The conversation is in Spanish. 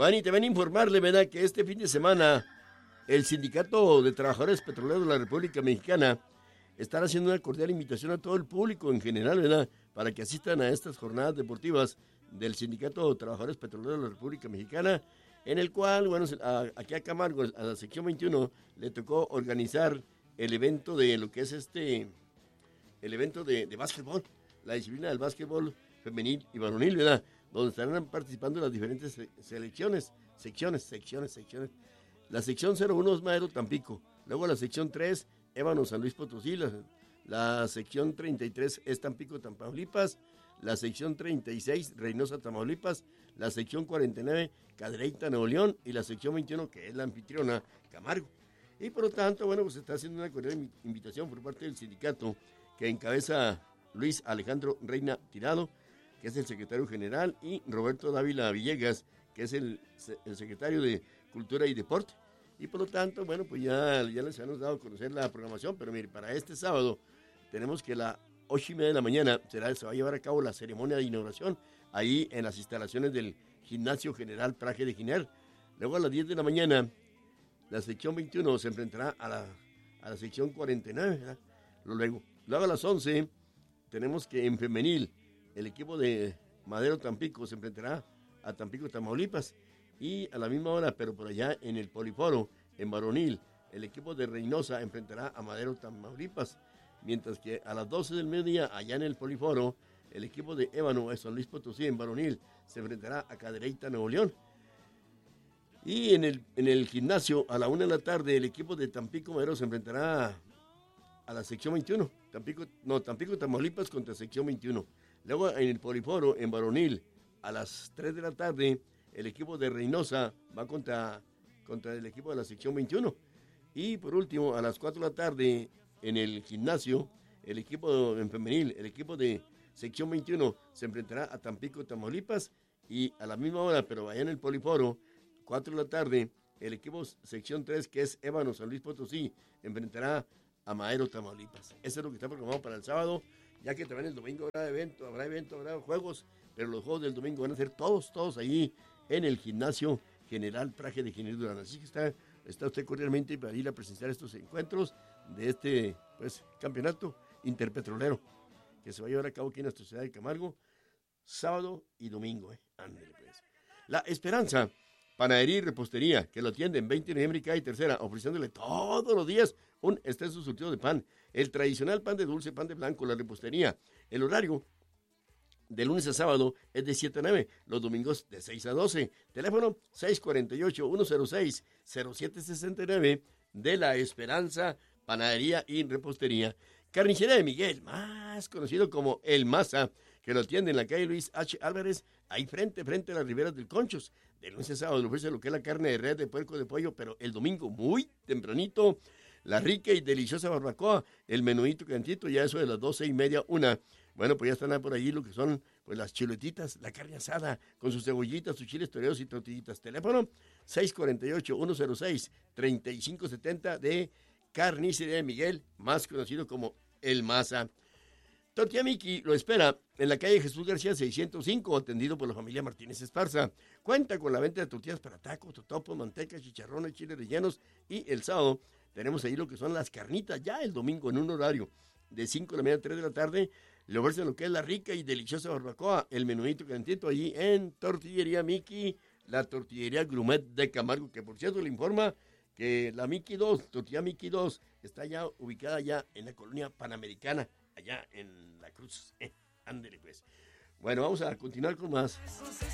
Van y también informarle, ¿verdad?, que este fin de semana el Sindicato de Trabajadores Petroleros de la República Mexicana estará haciendo una cordial invitación a todo el público en general, ¿verdad?, para que asistan a estas jornadas deportivas del Sindicato de Trabajadores Petroleros de la República Mexicana, en el cual, bueno, aquí a Camargo, a la sección 21, le tocó organizar el evento de lo que es el evento de básquetbol, la disciplina del básquetbol femenil y varonil, ¿verdad?, donde estarán participando las diferentes secciones. La sección 01 es Madero Tampico, luego la sección 3, Ébano San Luis Potosí, la sección 33 es Tampico Tamaulipas, la sección 36 Reynosa Tamaulipas, la sección 49 Cadereyta Nuevo León y la sección 21, que es la anfitriona, Camargo. Y por lo tanto, bueno, pues se está haciendo una cordial invitación por parte del sindicato que encabeza Luis Alejandro Reina Tirado, que es el secretario general, y Roberto Dávila Villegas, que es el secretario de Cultura y Deporte. Y por lo tanto, bueno, pues ya les hemos dado a conocer la programación, pero mire, para este sábado tenemos que a las 8:30 de la mañana se va a llevar a cabo la ceremonia de inauguración, ahí en las instalaciones del Gimnasio General Praje de Giner. Luego a las 10 de la mañana, la sección 21 se enfrentará a la sección 49, ¿verdad? Luego a las 11 tenemos que en femenil, el equipo de Madero Tampico se enfrentará a Tampico Tamaulipas, y a la misma hora, pero por allá en el Poliforo, en varonil, el equipo de Reynosa enfrentará a Madero Tamaulipas, mientras que a las 12 del mediodía, allá en el Poliforo, el equipo de Ébano de San Luis Potosí, en varonil, se enfrentará a Cadereyta Nuevo León. Y en el gimnasio, a la 1 de la tarde, el equipo de Tampico Madero se enfrentará a la sección 21, Tampico Tamaulipas contra sección 21. Luego en el Poliforo, en varonil, a las 3 de la tarde, el equipo de Reynosa va contra el equipo de la sección 21. Y por último, a las 4 de la tarde, en el gimnasio, el equipo en femenil, el equipo de sección 21 se enfrentará a Tampico Tamaulipas, y a la misma hora, pero allá en el Poliforo, 4 de la tarde, el equipo sección 3, que es Ébano San Luis Potosí, enfrentará a Madero Tamaulipas. Eso es lo que está programado para el sábado, ya que también el domingo habrá evento, habrá juegos, pero los juegos del domingo van a ser todos ahí en el Gimnasio General Praje de Giner Durán. Así que está usted cordialmente para ir a presenciar estos encuentros de este campeonato interpetrolero que se va a llevar a cabo aquí en nuestra ciudad de Camargo, sábado y domingo. Ándale, pues. La Esperanza, panadería y repostería, que lo atienden 20 de noviembre y calle Tercera, ofreciéndole todos los días un extenso surtido de pan, el tradicional pan de dulce, pan de blanco, la repostería. El horario de lunes a sábado es de 7 a 9, los domingos de 6 a 12. Teléfono 648-106-0769 de La Esperanza, panadería y repostería. Carnicería de Miguel, más conocido como El Maza, que lo atiende en la calle Luis H. Álvarez, ahí frente a las riberas del Conchos. De lunes a sábado le ofrece lo que es la carne de res, de puerco, de pollo, pero el domingo muy tempranito, la rica y deliciosa barbacoa, el menuito cantito, ya eso de las 12:30, 1. Bueno, pues ya están por allí lo que son pues las chuletitas, la carne asada, con sus cebollitas, sus chiles toreados y tortillitas. Teléfono 648-106-3570 de Carnicería de Miguel, más conocido como El Maza. Tortilla Miki lo espera en la calle Jesús García 605, atendido por la familia Martínez Esparza. Cuenta con la venta de tortillas para tacos, totopos, manteca, chicharrones, chiles rellenos, y el sábado tenemos ahí lo que son las carnitas, ya el domingo en un horario de 5 de la mañana a 3 de la tarde, le ofrecen lo que es la rica y deliciosa barbacoa, el menudito calentito allí en Tortillería Miki, la tortillería Grumet de Camargo, que por cierto le informa que la Miki 2, Tortilla Miki 2, está ya ubicada ya en la colonia Panamericana, allá en La Cruz. Ándele pues. Bueno, vamos a continuar con más.